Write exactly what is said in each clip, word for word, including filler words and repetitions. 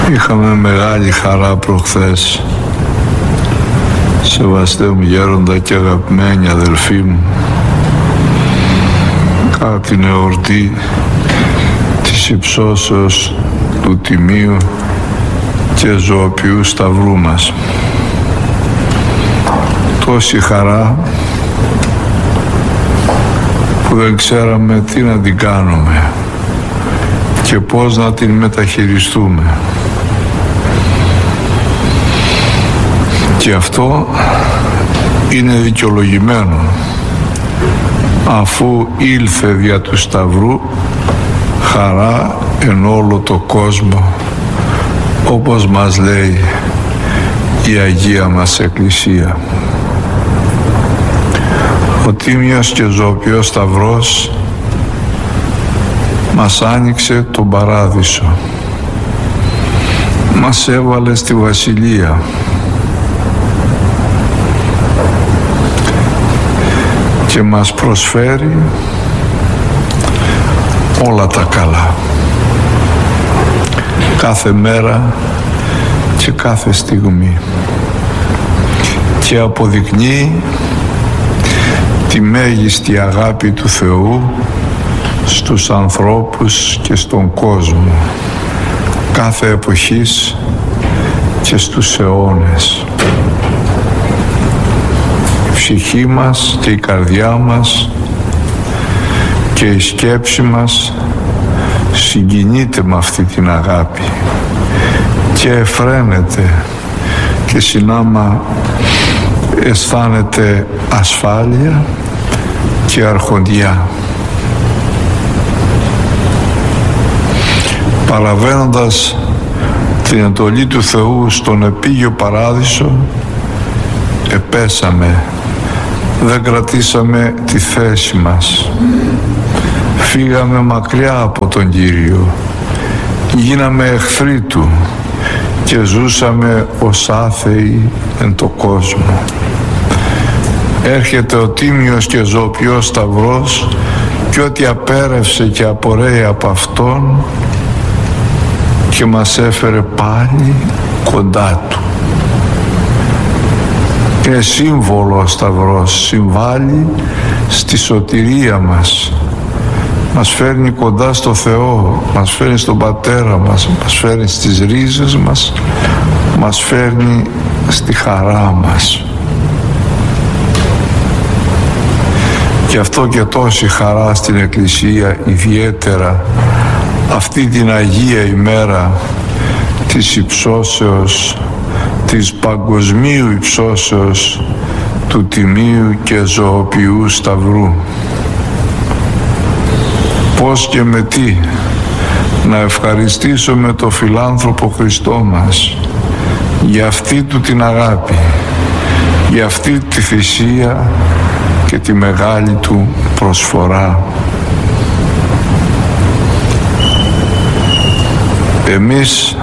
Είχαμε μεγάλη χαρά προχθές, σεβαστέ μου γέροντα και αγαπημένη αδελφοί μου, κατά την εορτή της υψώσεως του Τιμίου και Ζωοποιού Σταυρού μας. Τόση χαρά που δεν ξέραμε τι να την κάνουμε και πώς να την μεταχειριστούμε. Και αυτό είναι δικαιολογημένο, αφού ήλθε δια του Σταυρού χαρά εν όλο το κόσμο, όπως μας λέει η Αγία μας Εκκλησία. Ο Τίμιος και Ζωοποιός Σταυρός μας άνοιξε τον Παράδεισο, μας έβαλε στη Βασιλεία, και μας προσφέρει όλα τα καλά, κάθε μέρα και κάθε στιγμή, και αποδεικνύει τη μέγιστη αγάπη του Θεού στους ανθρώπους και στον κόσμο κάθε εποχής και στους αιώνες. Η ψυχή μας και η καρδιά μας και η σκέψη μας συγκινείται με αυτή την αγάπη και εφραίνεται και συνάμα αισθάνεται ασφάλεια και αρχοντιά. Παραβαίνοντας την εντολή του Θεού στον επίγειο Παράδεισο, επέσαμε, δεν κρατήσαμε τη θέση μας, φύγαμε μακριά από τον Κύριο, γίναμε εχθροί Του και ζούσαμε ως άθεοι εν το κόσμο. Έρχεται ο Τίμιος και Ζωοποιός Σταυρός και ό,τι απέρευσε και απορρέει από Αυτόν και μας έφερε πάλι κοντά Του. Είναι σύμβολο ο Σταυρός, συμβάλλει στη σωτηρία μας, μας φέρνει κοντά στο Θεό, μας φέρνει στον Πατέρα μας, μας φέρνει στις ρίζες μας, μας φέρνει στη χαρά μας. Γι' αυτό και τόση χαρά στην Εκκλησία, ιδιαίτερα αυτή την Αγία ημέρα της υψώσεως, της παγκοσμίου υψώσεως του Τιμίου και Ζωοποιού Σταυρού. Πώς και με τι να ευχαριστήσουμε το φιλάνθρωπο Χριστό μας για αυτή Του την αγάπη, για αυτή τη θυσία και τη μεγάλη Του προσφορά. Εμείς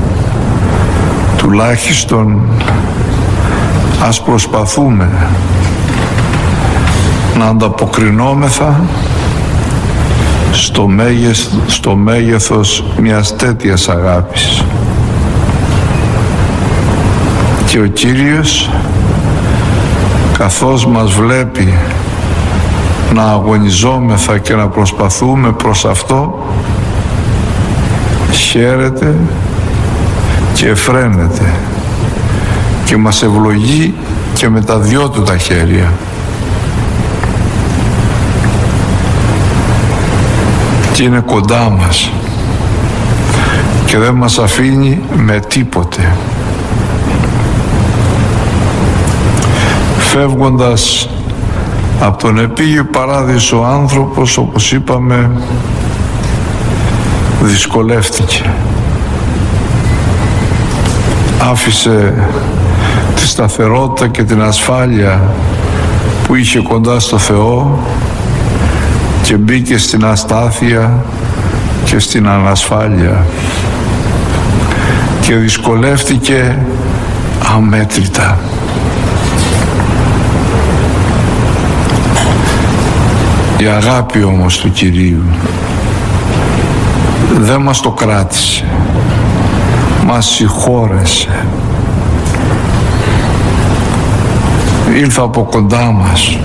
τουλάχιστον ας προσπαθούμε να ανταποκρινόμεθα στο, μέγεθ, στο μέγεθος μιας τέτοιας αγάπης. Και ο Κύριος, καθώς μας βλέπει να αγωνιζόμεθα και να προσπαθούμε προς αυτό, χαίρεται και εφραίνεται και μας ευλογεί και με τα δυο Του τα χέρια. Και είναι κοντά μας και δεν μας αφήνει με τίποτε. Φεύγοντας από τον επίγειο Παράδεισο, ο άνθρωπος, όπως είπαμε, δυσκολεύτηκε. Άφησε τη σταθερότητα και την ασφάλεια που είχε κοντά στο Θεό και μπήκε στην αστάθεια και στην ανασφάλεια και δυσκολεύτηκε αμέτρητα. Η αγάπη όμως του Κυρίου δεν μας το κράτησε, μας συγχώρεσε. Ήλθε από κοντά μας,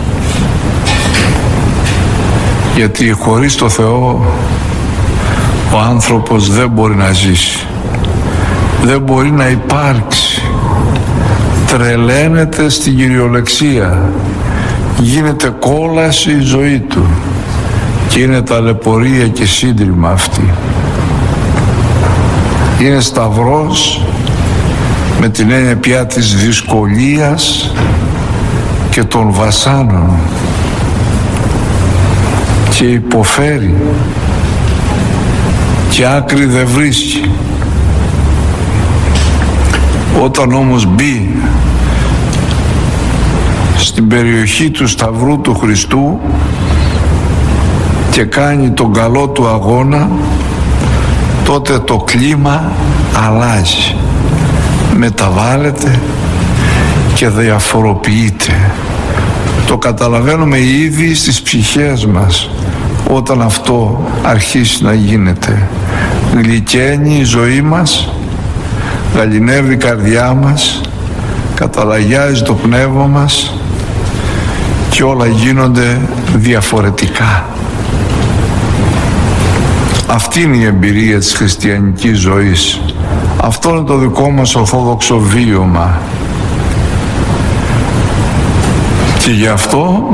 γιατί χωρίς το Θεό ο άνθρωπος δεν μπορεί να ζήσει, δεν μπορεί να υπάρξει. Τρελαίνεται στην κυριολεξία, γίνεται κόλαση η ζωή του και είναι ταλαιπωρία και σύντριμα αυτή. Είναι σταυρός με την έννοια πια της δυσκολίας και των βασάνων και υποφέρει και άκρη δεν βρίσκει. Όταν όμως μπει στην περιοχή του Σταυρού του Χριστού και κάνει τον καλό του αγώνα, τότε το κλίμα αλλάζει, μεταβάλλεται και διαφοροποιείται. Το καταλαβαίνουμε ήδη στις ψυχές μας όταν αυτό αρχίσει να γίνεται. Γλυκαίνει η ζωή μας, γαληνεύει η καρδιά μας, καταλαγιάζει το πνεύμα μας και όλα γίνονται διαφορετικά. Αυτή είναι η εμπειρία της χριστιανικής ζωής. Αυτό είναι το δικό μας ορθόδοξο βίωμα. Και γι' αυτό,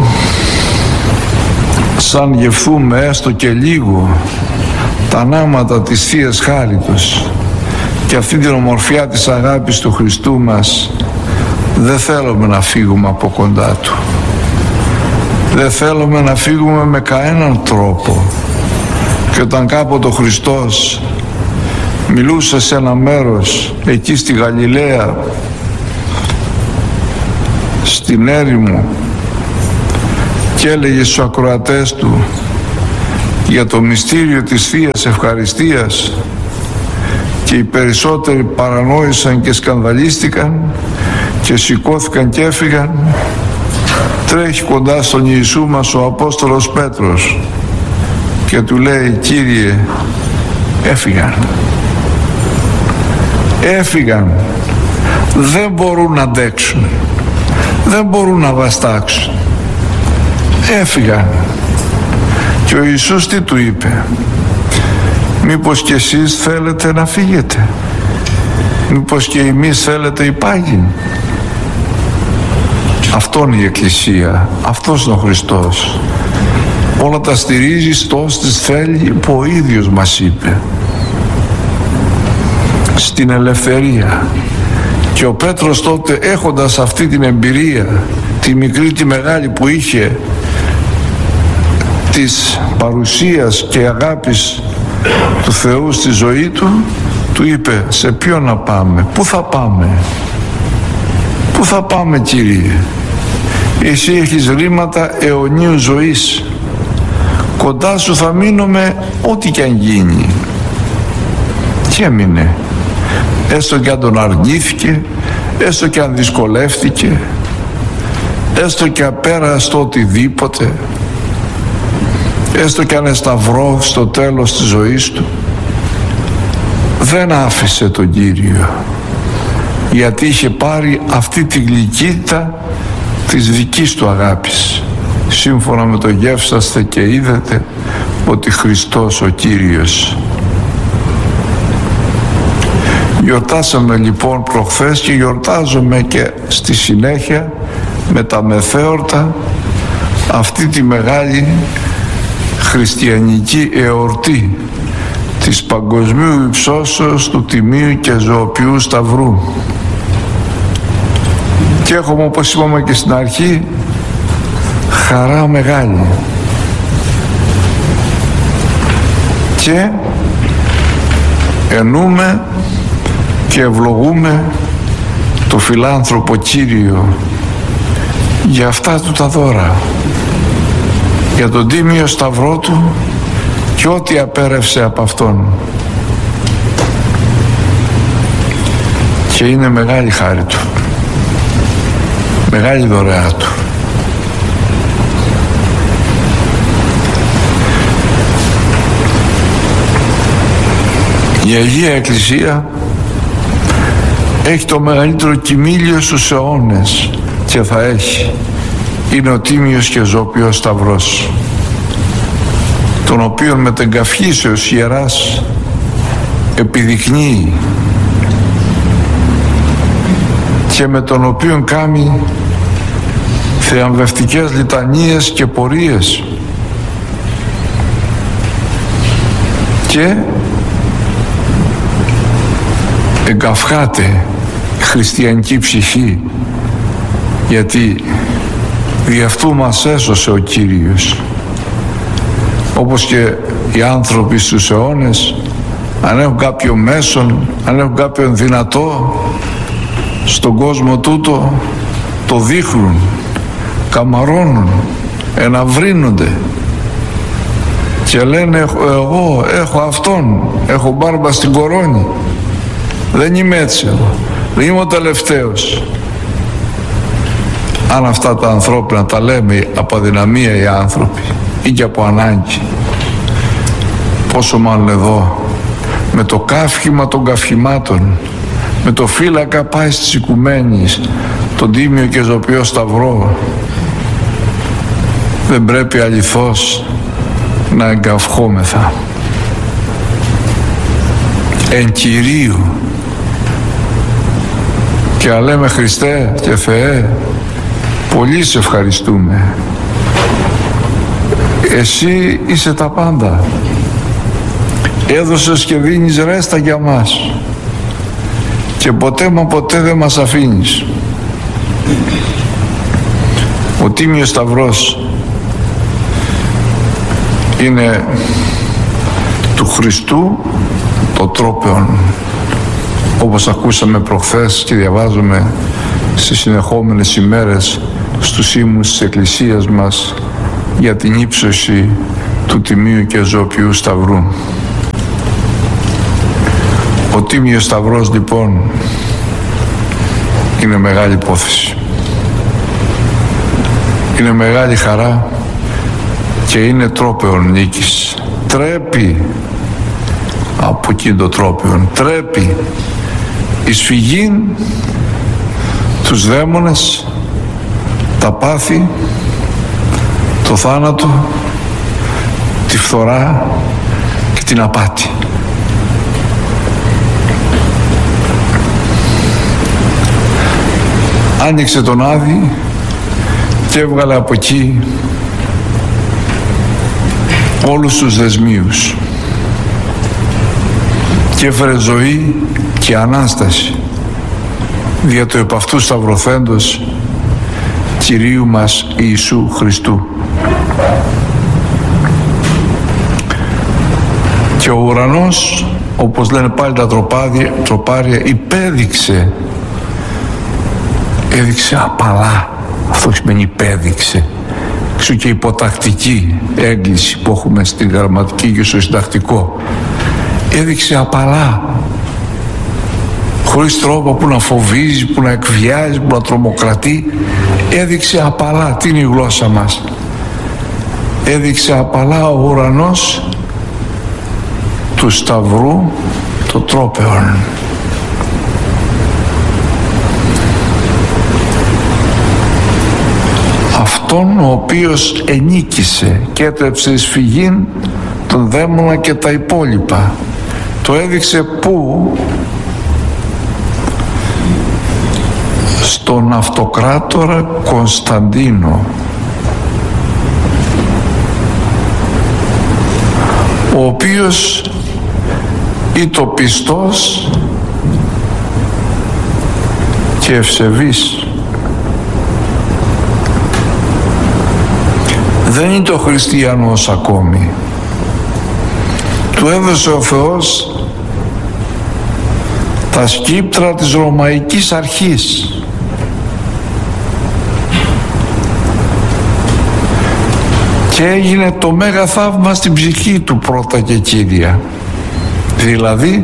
σαν γευθούμε έστω και λίγο τα νάματα της Θείας Χάριτος και αυτή την ομορφιά της αγάπης του Χριστού μας, δεν θέλουμε να φύγουμε από κοντά Του. Δεν θέλουμε να φύγουμε με κανέναν τρόπο. Και όταν κάποτε ο Χριστός μιλούσε σε ένα μέρος εκεί στη Γαλιλαία, στην έρημο, και έλεγε στους ακροατές του για το μυστήριο της Θείας Ευχαριστίας, και οι περισσότεροι παρανόησαν και σκανδαλίστηκαν και σηκώθηκαν και έφυγαν, τρέχει κοντά στον Ιησού μας ο Απόστολος Πέτρος και του λέει: Κύριε, έφυγαν. Έφυγαν. Δεν μπορούν να αντέξουν. Δεν μπορούν να βαστάξουν. Έφυγαν. Και ο Ιησούς τι του είπε? Μήπως και εσείς θέλετε να φύγετε? Μήπως και εμείς θέλετε υπάγειν? Αυτό είναι η Εκκλησία. Αυτός είναι ο Χριστός. Όλα τα στηρίζει στο «Ώστις θέλει» που ο ίδιος μας είπε. Στην ελευθερία. Και ο Πέτρος τότε, έχοντας αυτή την εμπειρία, τη μικρή τη μεγάλη που είχε, της παρουσίας και αγάπης του Θεού στη ζωή του, του είπε: σε ποιο να πάμε? Πού θα πάμε? Πού θα πάμε, Κύριε? Εσύ έχεις ρήματα αιωνίου ζωής. Κοντά σου θα μείνουμε ό,τι κι αν γίνει. Και έμεινε. Έστω κι αν τον αρνήθηκε, έστω κι αν δυσκολεύτηκε, έστω κι απέρασε το οτιδήποτε, έστω κι αν εσταυρώ στο τέλος της ζωής του, δεν άφησε τον Κύριο, γιατί είχε πάρει αυτή τη γλυκύτητα της δικής του αγάπης. Σύμφωνα με το γεύσαστε και είδατε ότι Χριστός ο Κύριος. Γιορτάσαμε λοιπόν προχθές και γιορτάζουμε και στη συνέχεια με τα μεθέορτα αυτή τη μεγάλη χριστιανική εορτή της παγκοσμίου υψώσεως του Τιμίου και Ζωοποιού Σταυρού. Και έχουμε, όπως είπαμε και στην αρχή, χαρά μεγάλη. Και εννοούμε και ευλογούμε το φιλάνθρωπο Κύριο για αυτά του τα δώρα, για τον τίμιο σταυρό του και ό,τι απέρευσε από αυτόν. Και είναι μεγάλη χάρη του, μεγάλη δωρεά του. Η Αγία Εκκλησία έχει το μεγαλύτερο κοιμήλιο στους αιώνες και θα έχει. Είναι ο τίμιος και ζώπιος σταυρός, τον οποίον με την καυχήσεως ιεράς επιδεικνύει και με τον οποίον κάνει θεαμβευτικές λιτανίες και πορείες και εγκαυχάται η χριστιανική ψυχή, γιατί δι' αυτού μας έσωσε ο Κύριος. Όπως και οι άνθρωποι στους αιώνες, αν έχουν κάποιο μέσον, αν έχουν κάποιον δυνατό στον κόσμο τούτο, το δείχνουν, καμαρώνουν, εναυρύνονται και λένε εγώ έχω αυτόν, έχω μπάρμπα στην κορώνη. Δεν είμαι έτσι εγώ, δεν είμαι ο τελευταίος. Αν αυτά τα ανθρώπινα τα λέμε από αδυναμία οι άνθρωποι ή και από ανάγκη, πόσο μάλλον εδώ με το καύχημα των καυχημάτων, με το φύλακα πάει στις οικουμένης, τον τίμιο και ζωπιό σταυρό, δεν πρέπει αληθώς να εγκαυχόμεθα. Εν Κυρίου. Και να λέμε Χριστέ και Θεέ, πολύ σε ευχαριστούμε. Εσύ είσαι τα πάντα. Έδωσες και δίνεις ρέστα για μας και ποτέ μα ποτέ δεν μας αφήνεις. Ο Τίμιος Σταυρός είναι του Χριστού το τρόπεον, όπως ακούσαμε προχθές και διαβάζουμε στις συνεχόμενες ημέρες στους ύμνους της Εκκλησίας μας για την ύψωση του Τιμίου και Ζωπιού Σταυρού. Ο Τίμιος Σταυρός λοιπόν είναι μεγάλη υπόθεση. Είναι μεγάλη χαρά και είναι τρόπεον νίκης. Τρέπει από εκεί το τρόπεον, τρέπει εις φυγήν τους δαίμονες, τα πάθη, το θάνατο, τη φθορά και την απάτη. Άνοιξε τον Άδη και έβγαλε από εκεί όλους τους δεσμίους και έφερε ζωή και Ανάσταση δια του επ' αυτού σταυρωθέντος Κυρίου μας Ιησού Χριστού. Και ο ουρανός, όπως λένε πάλι τα τροπάδια, τροπάρια, υπέδειξε, έδειξε απαλά. Αυτό σημαίνει υπέδειξε. Εξού και υποτακτική έγκληση που έχουμε στην γραμματική και στο συντακτικό. Έδειξε απαλά, χωρίς τρόπο που να φοβίζει, που να εκβιάζει, που να τρομοκρατεί. Έδειξε απαλά. Τι είναι η γλώσσα μας? Έδειξε απαλά ο ουρανός του Σταυρού το τρόπεον. Αυτόν ο οποίος ενίκησε και έτρεψε εις φυγήν τον δαίμονα και τα υπόλοιπα. Το έδειξε πού? Στον αυτοκράτορα Κωνσταντίνο, ο οποίος ήτο πιστός και ευσεβής. Δεν είναι το χριστιανός ακόμη. Του έδωσε ο Θεός τα σκύπτρα της Ρωμαϊκής Αρχής. Και έγινε το μέγα θαύμα στην ψυχή του πρώτα και κύρια. Δηλαδή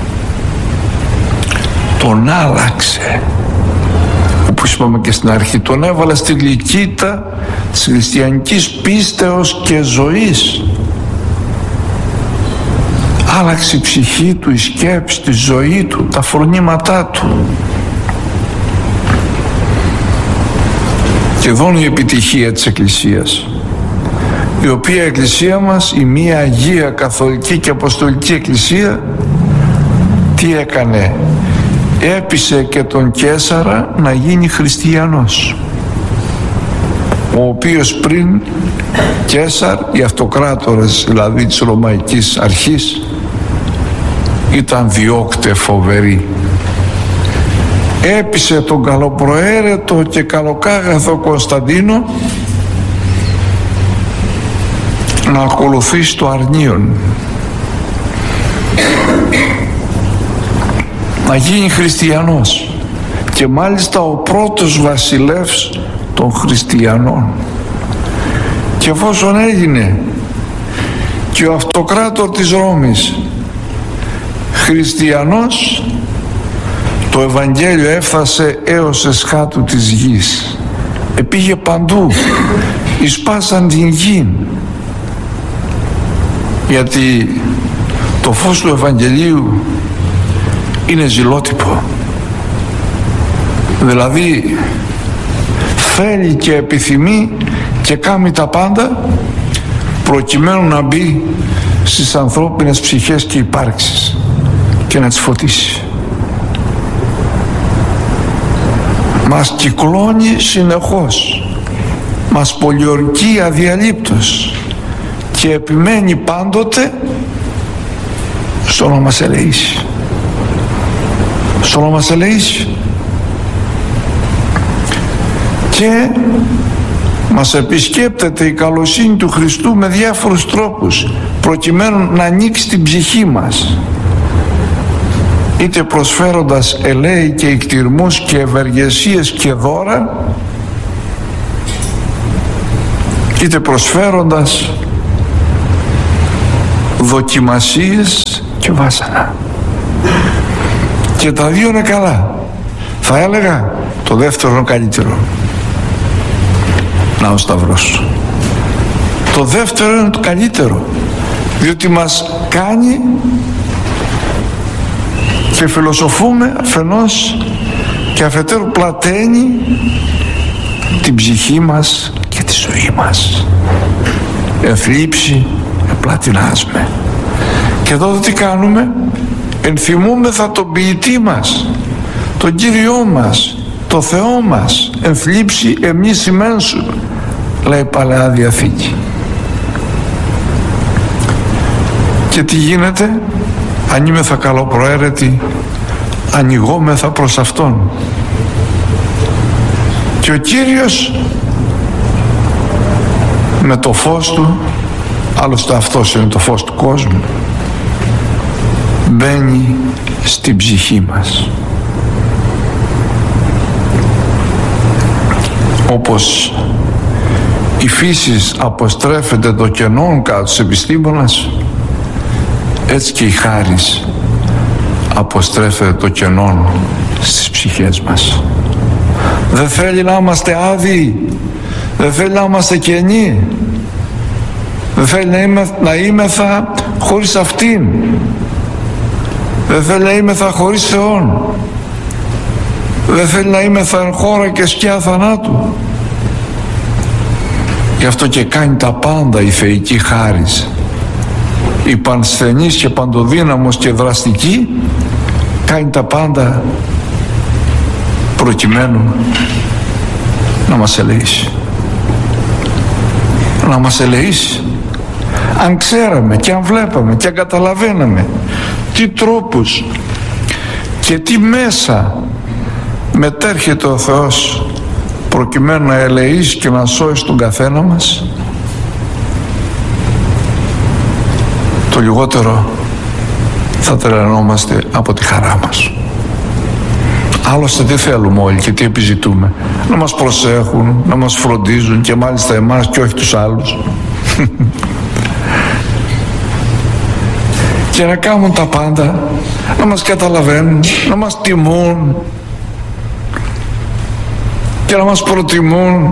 τον άλλαξε, όπως είπαμε και στην αρχή, τον έβαλε στη γλυκύτητα της χριστιανικής πίστεως και ζωής. άλλαξε η ψυχή του, η σκέψη, τη ζωή του, τα φρονήματά του. Και εδώ είναι η επιτυχία της Εκκλησίας, η οποία η Εκκλησία μας, η μία Αγία Καθολική και Αποστολική Εκκλησία, τι έκανε? Έπεισε και τον Καίσαρα να γίνει χριστιανός, ο οποίος πριν Καίσαρ, οι αυτοκράτορες δηλαδή της Ρωμαϊκής Αρχής, ήταν διώκτε φοβεροί. Έπεισε τον καλοπροαίρετο και καλοκάγαθο Κωνσταντίνο να ακολουθήσει το αρνίον, να γίνει χριστιανός, και μάλιστα ο πρώτος βασιλεύς των χριστιανών. Και εφόσον έγινε και ο αυτοκράτορ της Ρώμης χριστιανός, το Ευαγγέλιο έφτασε έως εσχάτου της γης, επήγε παντού, εισπάσαν την γη, γιατί το φως του Ευαγγελίου είναι ζηλότυπο, δηλαδή θέλει και επιθυμεί και κάνει τα πάντα προκειμένου να μπει στις ανθρώπινες ψυχές και υπάρξεις και να τις φωτίσει. Μας κυκλώνει συνεχώς, μας πολιορκεί αδιαλείπτως και επιμένει πάντοτε στο να μας ελεήσει, στο να μας ελεήσει. Και μας επισκέπτεται η καλοσύνη του Χριστού με διάφορους τρόπους, προκειμένου να ανοίξει την ψυχή μας, είτε προσφέροντας ελέη και εκτιρμούς και ευεργεσίες και δώρα, είτε προσφέροντας δοκιμασίες και βάσανα. Και τα δύο είναι καλά. Θα έλεγα το δεύτερο είναι καλύτερο. Να ο Σταυρός. Το δεύτερο είναι το καλύτερο, διότι μας κάνει και φιλοσοφούμε αφενός και αφετέρου πλαταίνει την ψυχή μας και τη ζωή μας. Εθλίψη επλατινάσμε. Και εδώ τι κάνουμε? Ενθυμούμεθα τον ποιητή μας, τον Κύριό μας, το Θεό μας. Ενθλίψη εμείς ημένσου, λέει η Παλαιά Διαθήκη. Και τι γίνεται? Ανήμεθα καλοπροαίρετοι, ανοιγόμεθα προς Αυτόν. Και ο Κύριος με το φως Του, άλλωστε αυτός είναι το φως του κόσμου, μπαίνει στην ψυχή μας. Όπως η φύση αποστρέφεται το κενόν κατά τους επιστήμονας, έτσι και η χάρις αποστρέφεται το κενόν στις ψυχές μας. Δεν θέλει να είμαστε άδειοι, δεν θέλει να είμαστε κενοί, δεν θέλει να, είμαι, να είμεθα χωρίς Αυτήν, δεν θέλει να είμεθα χωρίς Θεόν, δεν θέλει να είμεθα εν χώρα και σκιά θανάτου. Γι' αυτό και κάνει τα πάντα η θεϊκή χάρις, η πανσθενής και παντοδύναμος και δραστική, κάνει τα πάντα προκειμένου να μας ελεήσει. Να μας ελεήσει. Αν ξέραμε και αν βλέπαμε και αν καταλαβαίναμε τι τρόπους και τι μέσα μετέρχεται ο Θεός προκειμένου να ελεήσει και να σώσει τον καθένα μας, το λιγότερο θα τρελανόμαστε από τη χαρά μας. Άλλωστε τι θέλουμε όλοι και τι επιζητούμε? Να μας προσέχουν, να μας φροντίζουν, και μάλιστα εμάς και όχι τους άλλους, και να κάνουν τα πάντα, να μας καταλαβαίνουν, να μας τιμούν και να μας προτιμούν.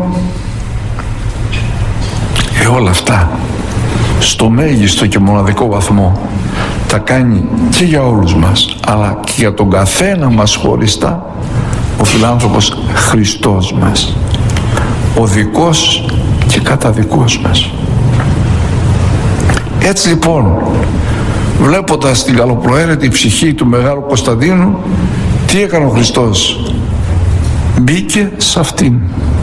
Ε, όλα αυτά στο μέγιστο και μοναδικό βαθμό τα κάνει και για όλους μας, αλλά και για τον καθένα μας χωριστά, ο φιλάνθρωπος Χριστός μας, ο δικός και καταδικός μας. Έτσι λοιπόν, βλέποντας την καλοπροαίρετη ψυχή του Μεγάλου Κωνσταντίνου, τι έκανε ο Χριστός? Μπήκε σε αυτήν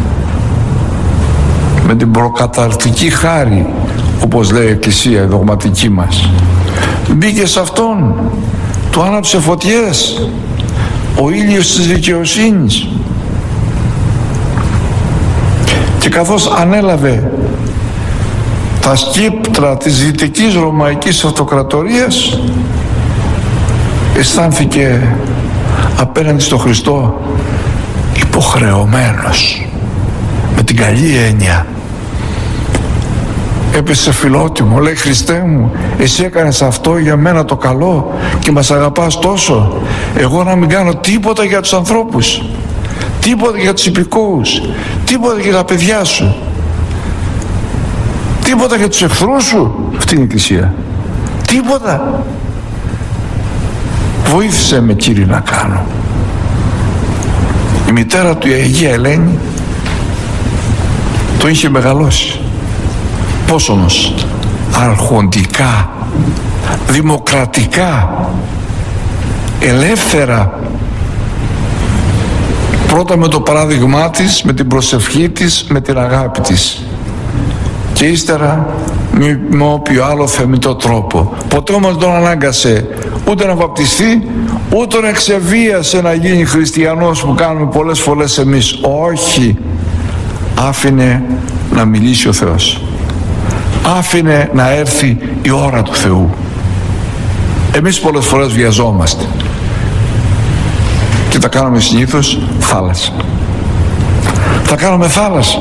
με την προκαταρτική χάρη, όπως λέει η Εκκλησία η δογματική μας. Μπήκε σε αυτόν, του άναψε φωτιές, ο ήλιος της δικαιοσύνης, και καθώς ανέλαβε τα σκύπτρα της Δυτικής Ρωμαϊκής Αυτοκρατορίας, αισθάνθηκε απέναντι στο Χριστό υποχρεωμένος, με την καλή έννοια. Έπεσε φιλότιμο, λέει: Χριστέ μου, εσύ έκανες αυτό για μένα το καλό και μας αγαπάς τόσο, εγώ να μην κάνω τίποτα για τους ανθρώπους, τίποτα για τους υπηκόους, τίποτα για τα παιδιά σου, τίποτα για τους εχθρούς σου? Αυτή είναι η Εκκλησία. Τίποτα. Βοήθησε με, Κύριε, να κάνω. Η μητέρα του, η Αγία Ελένη, το είχε μεγαλώσει. Πώς όμως? Αρχοντικά, δημοκρατικά, ελεύθερα. Πρώτα με το παράδειγμά της, με την προσευχή της, με την αγάπη της, και ύστερα με όποιο άλλο θεμιτό τρόπο. Ποτέ όμως τον ανάγκασε ούτε να βαπτιστεί, ούτε τον εξεβίασε να γίνει χριστιανός που κάνουμε πολλές φορές εμείς. Όχι. Άφηνε να μιλήσει ο Θεός. Άφηνε να έρθει η ώρα του Θεού. Εμείς πολλές φορές βιαζόμαστε και τα κάνουμε συνήθως θάλασσα. Τα κάνουμε θάλασσα.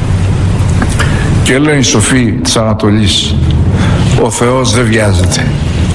Και λένε οι σοφοί της Ανατολής: ο Θεός δεν βιάζεται.